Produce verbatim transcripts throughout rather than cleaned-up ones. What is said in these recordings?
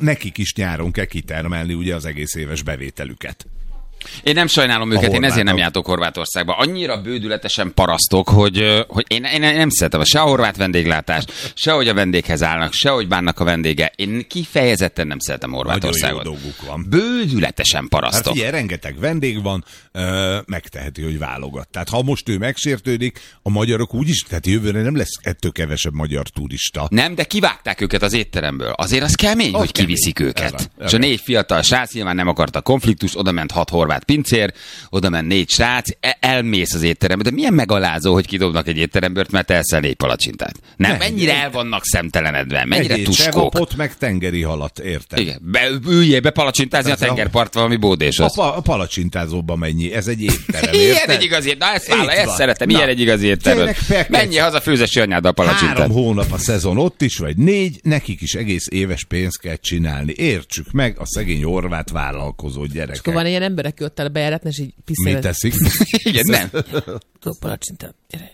nekik is nyáron kell kitermelni ugye az egész éves bevételüket. Én nem sajnálom őket, én ezért nem jártok Horvátországba. Annyira bődületesen parasztok, hogy, hogy én, én nem szeretem se a horvát vendéglátást, se hogy a vendéghez állnak, se hogy bánnak a vendége. Én kifejezetten nem szeretem Horvátországot. Nagyon jó dolguk van. Bődületesen parasztok. Hát figyelj, rengeteg vendég van, ö, megteheti, hogy válogat. Tehát ha most ő megsértődik, a magyarok úgyis, tehát jövőre nem lesz ettől kevesebb magyar turista. Nem, de kivágták őket az étteremből. Azért az kemény, az hogy kemény. Kiviszik őket. Erre, erre. És a négy fiatal srác nyilván nem akarta konfliktus, oda ment hat horvát pincér, oda ment négy srác, elmész az étterembe, de milyen megalázó, hogy kidobnak egy étteremből, mert elszel négy palacsintát. Nem, ne, mennyire el vannak szemtelenedve, mennyire egy tuskók. Sevapot meg tengeri halat, érted? Igen, be, üljél be palacsintázni a tengerpart valami bódéshoz. A, pa, a palacsintázóban mennyi, ez egy étterem, érted? Ilyen egy igazi étterem, na ezt vállal, ezt szeretem, ilyen egy igazi étterem. Mennyi haza főzesi anyáddal a palacsintát. Három hónap a szezon ott is, vagy négy, nekik is egész éves pénzt kell csinálni. Értsük meg a szegény horvát vállalkozó gyerekek. És akkor van ilyen emberek, aki ott a bejáratni, és így piszkálni. Mit teszik? Igen, nem. Tudok palacsintát, gyere.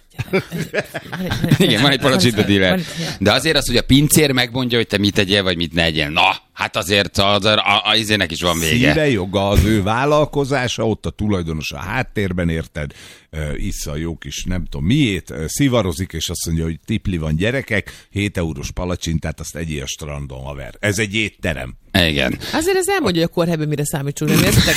Igen, van egy palacsinta díler. De azért az, hogy a pincér megmondja, hogy te mit tegyél, vagy mit ne egyél. Na, hát azért az, a, a, a izének is van vége. Szíve joga az ő vállalkozása, ott a tulajdonos a háttérben, érted, uh, issza a jó kis nem tudom miét, uh, szivarozik, és azt mondja, hogy tipli van gyerekek, hét eurós palacsintát, azt egyél a strandon, haver. Ez egy étterem. Igen. Azért ez elmondja, hogy a kórhelyben mire számítsunk. Nem értetek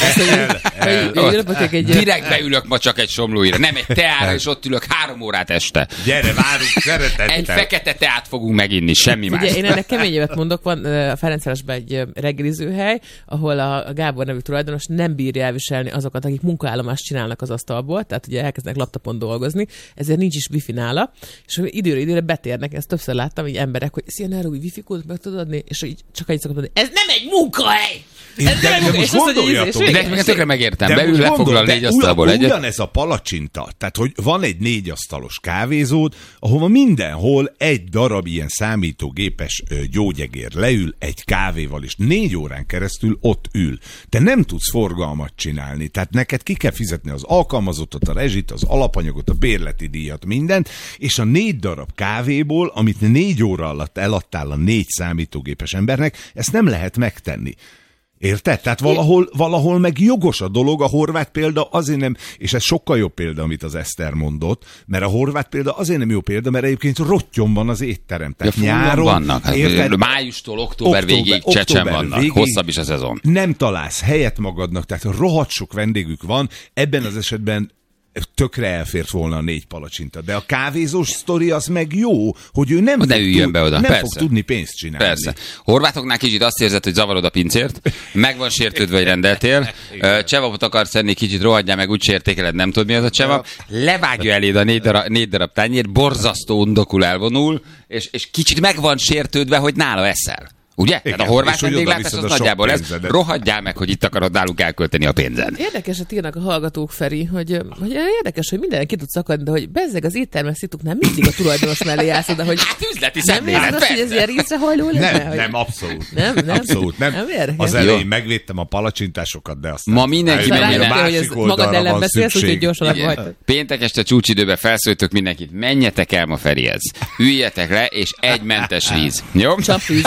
azt, hogy egy... Direkt beülök ma csak egy somlóira, nem egy teára, és ott ülök három órát este. Gyere, várunk, szeretettel. Egy fekete teát fogunk meginni, semmi más. Ugye én ennek kemény évet mondok, van a Ferencvárosban egy reggelizőhely, ahol a Gábor nevű tulajdonos nem bírja elviselni azokat, akik munkaállomást csinálnak az asztalból, tehát ugye elkezdenek laptopon dolgozni, ezért nincs is wifi nála, és időre időre betérnek, ezt többször láttam, hogy emberek, hogy szia, Nára, új wifi kódot meg tudod adni, és így csak egy szokott mondani, ez nem egy munkahely! De, de, de most gondoljatok. De meg tökre megértem, beül lefoglal négy asztalból egyet. Ugyanez a palacsinta, tehát hogy van egy négy asztalos kávézód, ahova mindenhol egy darab ilyen számítógépes gyógyegér leül egy kávéval, és négy órán keresztül ott ül. Te nem tudsz forgalmat csinálni, tehát neked ki kell fizetni az alkalmazottat, a rezsit, az alapanyagot, a bérleti díjat, mindent, és a négy darab kávéból, amit négy óra alatt eladtál a négy számítógépes embernek, ezt nem lehet megtenni. Érted? Tehát valahol, valahol meg jogos a dolog, a horvát példa azért nem, és ez sokkal jobb példa, amit az Eszter mondott, mert a horvát példa azért nem jó példa, mert egyébként rottyom van az étterem. Tehát ja, nyáron vannak. Érted? Májustól október, október végéig csecsen vannak. Végéig hosszabb is a szezon. Nem találsz helyet magadnak, tehát rohadt sok vendégük van, ebben az esetben tökre elfért volna a négy palacsinta. De a kávézós sztori az meg jó, hogy ő nem, de fog, üljön tud, be oda. nem Persze. fog tudni pénzt csinálni. Persze. Horvátoknál kicsit azt érzed, hogy zavarod a pincért, meg van sértődve, hogy rendeltél, csevapot akarsz enni, kicsit rohadjál meg, úgy sértékeled, nem tudod mi az a csevap, levágja eléd a négy darab, négy darab tányér, borzasztó undokul elvonul, és, és kicsit meg van sértődve, hogy nála eszel. Ugye? Igen, tehát a horvát vendéglátás az nagyjából ez. Rohadjál meg, hogy itt akarod náluk elkölteni a pénzed. Érdekeset írnak a hallgatók, Feri, hogy, hogy érdekes, hogy mindenki ki tud szakadni, de hogy bezzeg az éttermes szituknál mindig a tulajdonos mellé játszod, de hogy... Hát üzleti szemlélet, persze. Hogy ez ilyen részrehajló lenne? Nem, hogy... nem, abszolút. Nem, nem. Abszolút, nem. nem az elején megvédtem a palacsintásokat, de aztán... Ma mindenki menjen el. Hogy ez magad ellen beszélsz, úgyhogy gyorsan vagy. Péntek este csúcsidőben felszólítok mindenkit, menjetek el ma Ferihez. Üljetek le, és egy mentes víz. Jó? Csapvíz.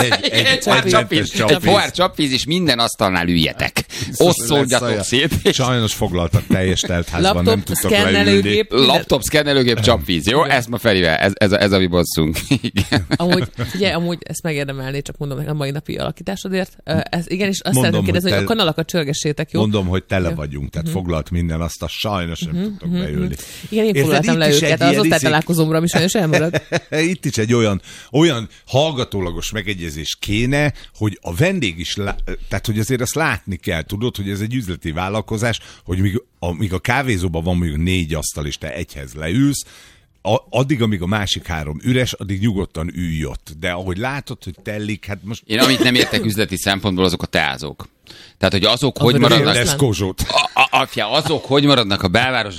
Egy pohár csapvíz, és minden asztalnál üljetek. Osszoljatok szét. Sajnos foglaltak teljes teltházban, nem tudtak leülni. Laptop, szkennelőgép, csapvíz. Jó? Ezt ma Ferivel. Ez, ez, a, ez a mi bosszunk. Amúgy, figyelj, amúgy ezt megérdemelné, csak mondom meg a mai napi alakításodért. Ez, igen, és azt szeretném kérdezni, hogy a kanalakat csörgessétek, jó? Mondom, hogy tele vagyunk, tehát foglalt minden, azt a sajnos nem tudtok beülni. Igen, én foglaltam le őket, az osztálytalálkozómra is sajnos elmarad. Itt is egy olyan, olyan hallgatólagos megegyezés kéne, hogy a vendég is, lá... tehát hogy azért azt látni kell, tudod, hogy ez egy üzleti vállalkozás, hogy míg a, míg a kávézóban van mondjuk négy asztal, és te egyhez leülsz, a, addig, amíg a másik három üres, addig nyugodtan ülj ott. De ahogy látod, hogy tellik, hát most... Én amit nem értek üzleti szempontból, azok a teázók. Tehát, hogy azok a hogy maradnak... Leszkózsót. A, Afja, azok hogy maradnak a belváros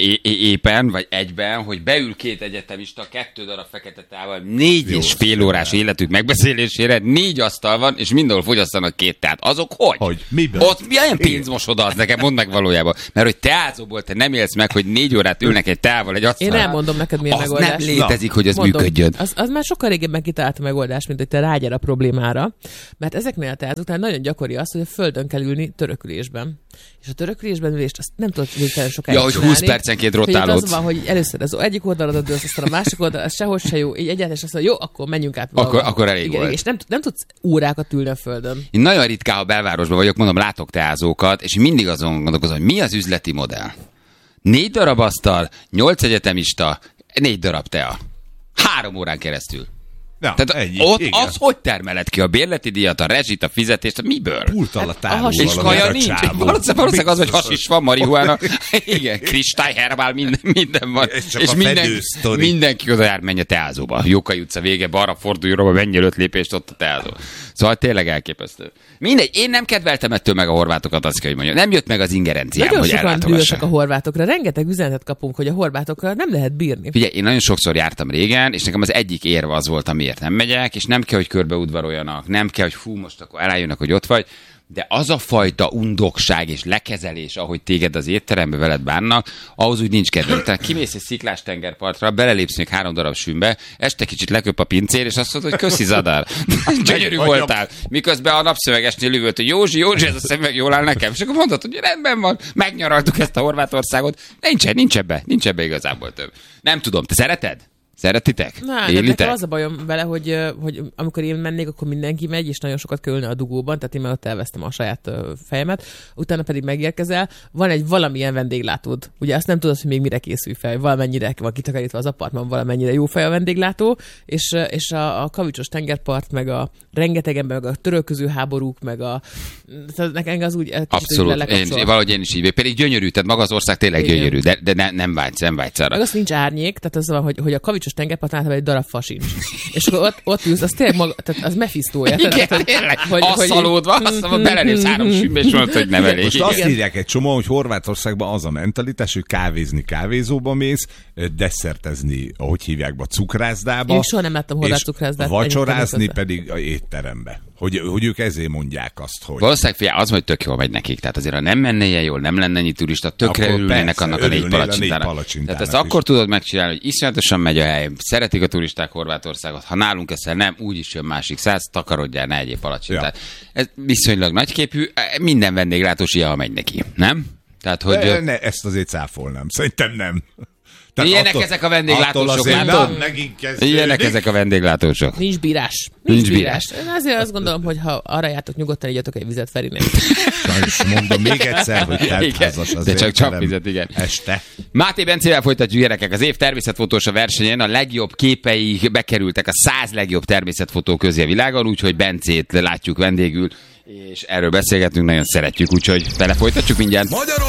éppen, vagy egyben, hogy beül két egyetemista, kettő darab fekete tával, négy Jó, és fél órás életük megbeszélésére, négy asztal van, és mindenhol fogyasztanak két teát. Azok hogy? Hogy? Miből? Ott milyen pénzmosoda az nekem, mondd meg valójában. Mert hogy teázóból te nem élsz meg, hogy négy órát ülnek egy teával egy asztal. Én elmondom neked, milyen az megoldás. Nem létezik, hogy az Mondom, működjön. Az, az már sokkal régebben kitalálta megoldás, mint hogy te rágyere a problémára. Mert ezeknél a teázóknál nagyon gyakori az, hogy a földön kell ülni törökülésben. És a törökülésben ülést azt nem tudod végtelen sokáig Ja, hogy húsz percenként rotálódsz. Az van, hogy először az egyik oldalra dőlsz, aztán a másik oldalra, az sehogy se jó, így egyáltalán azt mondja, jó, akkor menjünk át. Akkor, akkor elég igen, volt. És nem, nem tudsz órákat ülni a földön. Én nagyon ritkán, ha belvárosban vagyok, mondom, látok teázókat, és mindig azon gondolkozom, hogy mi az üzleti modell. Négy darab asztal, nyolc egyetemista, négy darab tea. Három órán keresztül. Ja, Tehát ennyi, ott igen. az hogy termeled ki a bérleti díjat, a rezsit, a fizetést, miből? Pult alatt álló És kaja nincs. Valószínűleg az, hogy hasis van, marihuána. Igen, kristály, herbál, minden, minden van. És, csak és a minden, sztori. mindenki oda jár, menj a teázóba. Jókai utca vége, balra fordulj, róla, menj öt lépést, ott a teázó. Szóval tényleg elképesztő. Mindegy, én nem kedveltem ettől meg a horvátokat, azt kell, hogy mondjam. Nem jött meg az ingerenciám, Nagyon hogy sokan ellátogassam. dühösek a horvátokra. Rengeteg üzenetet kapunk, hogy a horvátokkal nem lehet bírni. Figyelj, én nagyon sokszor jártam régen, és nekem az egyik érve az volt, amiért nem megyek, és nem kell, hogy körbeudvaroljanak, nem kell, hogy fú, most akkor elájönnek, hogy ott vagy, de az a fajta undokság és lekezelés, ahogy téged az étterembe veled bánnak, ahhoz úgy nincs kedvem. Tehát kimész egy sziklás tengerpartra, belelépsz még három darab sűnbe, este kicsit leköp a pincér, és azt mondod, hogy köszi Zadár, gyönyörű voltál. Miközben a napszövegesnél üvölt, hogy Józsi, Józsi, ez a szemüveg jól áll nekem. És akkor mondod, hogy rendben van, megnyaraltuk ezt a Horvátországot. Nincs, nincs ebbe, nincs ebbe igazából több. Nem tudom, te szereted? Szeretitek? Na, nekem az a bajom vele, hogy, hogy amikor én mennék, akkor mindenki megy, és nagyon sokat kell ülni a dugóban, tehát én már ott elvesztem a saját fejemet, utána pedig megérkezel, van egy valamilyen vendéglátód. Ugye azt nem tudod, hogy még mire készül fel, valamennyire van kitakarítva az apartman, valamennyire jó fej a vendéglátó, és, és a, a kavicsos tengerpart, meg a rengeteg ember, meg a törölköző háborúk, meg a... Tehát nekem az úgy... Abszolút, én, valahogy én is így. Pedig gyönyörű, tehát maga az ország tényleg igen. gyönyörű, de, de ne, nem vágysz, nem vágysz arra. Meg az nincs árnyék, tehát az van, hogy, hogy a kavicsos tengerpartnál egy darab fa sincs. És akkor ott, ott ülsz, az tényleg maga, tehát az Mephisto-ja. Igen, tehát, tényleg. Hogy, asszalódva, azt belelépsz három sűnbe, és mondod, hogy nem elég. Most azt írják egy csomó, hogy Horvátországban az a mentalitás, hogy kávézni kávézóba mész, desszertezni, ahogy hívják be, cukrászdába. Én soha nem láttam horvát cukrászdát. Vacsorázni pedig a étterembe. Hogy, hogy ők ezért mondják azt, hogy... Valószínűleg figyelj, az, hogy tök jól megy nekik. Tehát azért, ha nem menne ilyen jól, nem lenne ennyi turista, tökre akkor örülnének persze, annak a négy palacsintának. Tehát ezt is. Akkor tudod megcsinálni, hogy iszonyatosan megy a hely, szeretik a turisták Horvátországot. Ha nálunk eszel, nem, úgyis jön másik száz, takarodjál, ne egyéb palacsintát. Ja. Ez viszonylag nagyképű, minden vendéglátós ilyen, ha megy neki, nem? Tehát, hogy... De, ne, ezt azért cáfolnám. Szerintem nem. Tehát ilyenek attól, ezek a vendéglátósok, látod? Ilyenek ezek a vendéglátósok. Nincs bírás. Nincs, Nincs bírás. bírás. Én azért azt gondolom, hogy ha arra jártok, nyugodtan igyatok egy vizet Ferinek. Sajnos mondom még egyszer, hogy teltházas az. De csak csak vizet, igen. Este. Máté Bencével folytatjuk, gyerekek. Az év természetfotós a versenyen. A legjobb képei bekerültek a száz legjobb természetfotó közé a világon, úgyhogy Bencét látjuk vendégül, és erről beszélgetünk, nagyon szeretjük, úgyhogy vele folytatjuk mindjárt.